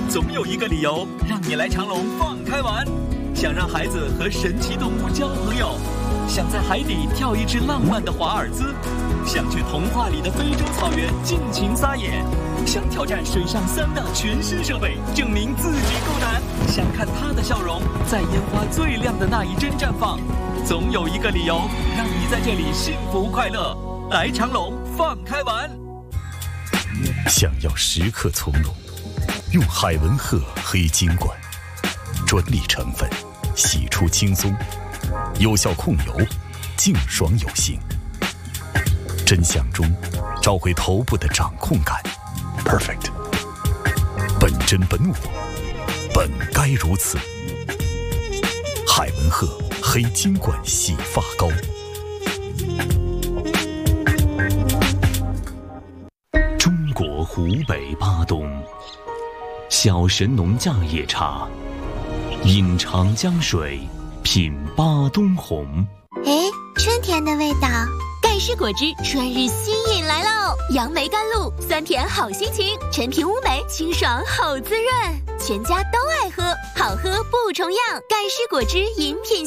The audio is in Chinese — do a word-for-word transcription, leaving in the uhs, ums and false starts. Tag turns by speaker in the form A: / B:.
A: 总有一个理由让你来长隆放开玩。想让孩子和神奇动物交朋友，想在海底跳一支浪漫的华尔兹，想去童话里的非洲草原尽情撒野，想挑战水上三大全新设备，证明自己够胆，想看他的笑容在烟花最亮的那一帧绽放。总有一个理由让你在这里幸福快乐。来长隆放开玩。
B: 想要时刻从容，用海文赫黑金管，专利成分，洗出轻松，有效控油，净爽有型。真相中找回头部的掌控感 ，perfect。本真本我，本该如此。海文赫黑金管洗发膏。中国湖北巴东，小神农架野茶，饮长江水，品巴东红。
C: 哎，春天的味道。
D: 盖世果汁春日新饮来喽！杨梅甘露，酸甜好心情，陈皮乌梅，清爽好滋润，全家都爱喝，好喝不重样。盖世果汁饮品。